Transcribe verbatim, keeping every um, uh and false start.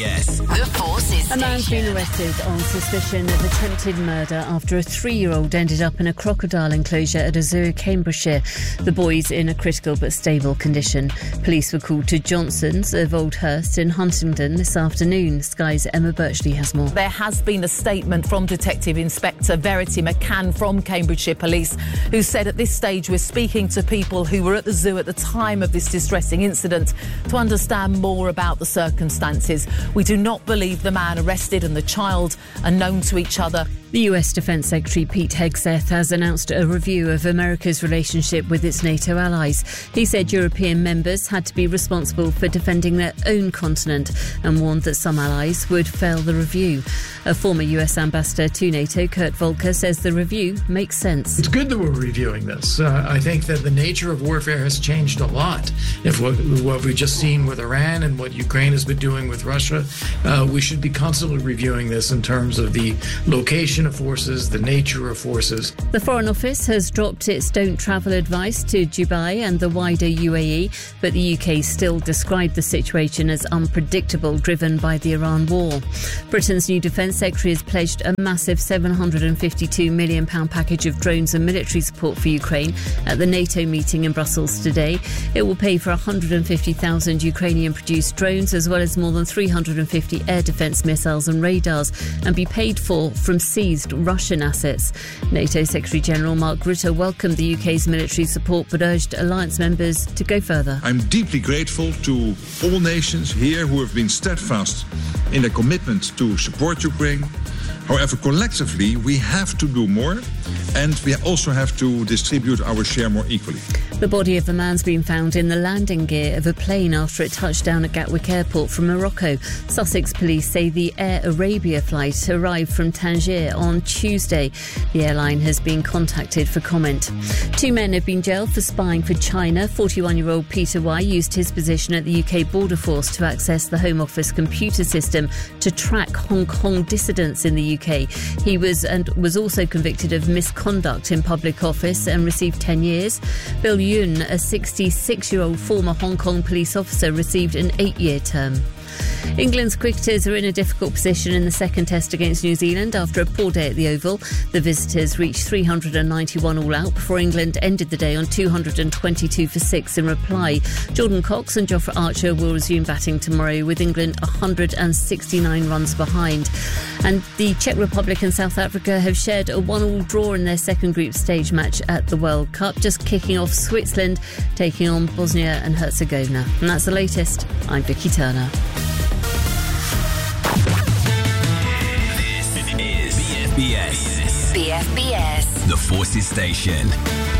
B S. The Forces Station. A man's been arrested on suspicion of attempted murder after a three-year-old ended up in a crocodile enclosure at a zoo in Cambridgeshire. The boy's in a critical but stable condition. Police were called to Johnson's of Oldhurst in Huntingdon this afternoon. Sky's Emma Birchley has more. There has been a statement from Detective Inspector Verity McCann from Cambridgeshire Police, who said at this stage we're speaking to people who were at the zoo at the time of this distressing incident to understand more about the circumstances. We do not believe the man arrested and the child are known to each other. The U S Defence Secretary Pete Hegseth has announced a review of America's relationship with its NATO allies. He said European members had to be responsible for defending their own continent and warned that some allies would fail the review. A former U S ambassador to NATO, Kurt Volker, says the review makes sense. It's good that we're reviewing this. Uh, I think that the nature of warfare has changed a lot. If what, what we've just seen with Iran and what Ukraine has been doing with Russia, uh, we should be constantly reviewing this in terms of the location of forces, the nature of forces. The Foreign Office has dropped its don't travel advice to Dubai and the wider U A E, but the U K still described the situation as unpredictable, driven by the Iran war. Britain's new Defence Secretary has pledged a massive seven hundred fifty-two million pounds package of drones and military support for Ukraine at the NATO meeting in Brussels today. It will pay for one hundred fifty thousand Ukrainian-produced drones, as well as more than three hundred fifty air defence missiles and radars, and be paid for from seized Russian assets. NATO Secretary-General Mark Rutte welcomed the U K's military support but urged alliance members to go further. I'm deeply grateful to all nations here who have been steadfast in their commitment to support Ukraine. However, collectively, we have to do more, and we also have to distribute our share more equally. The body of a man's been found in the landing gear of a plane after it touched down at Gatwick Airport from Morocco. Sussex police say the Air Arabia flight arrived from Tangier on Tuesday. The airline has been contacted for comment. Two men have been jailed for spying for China. forty-one-year-old Peter Y used his position at the U K Border Force to access the Home Office computer system to track Hong Kong dissidents in the U K. He was and was also convicted of misconduct in public office and received ten years. Bill Yun, a sixty-six-year-old former Hong Kong police officer, received an eight-year term. England's cricketers are in a difficult position in the second test against New Zealand after a poor day at the Oval. The visitors reached three hundred ninety-one all out before England ended the day on two hundred twenty-two for six in reply. Jordan Cox and Jofra Archer will resume batting tomorrow, with England one hundred sixty-nine runs behind. And the Czech Republic and South Africa have shared a one-all draw in their second group stage match at the World Cup, just kicking off Switzerland taking on Bosnia and Herzegovina. And that's the latest. I'm Vicky Turner. This is B F B S. B F B S. The Forces Station.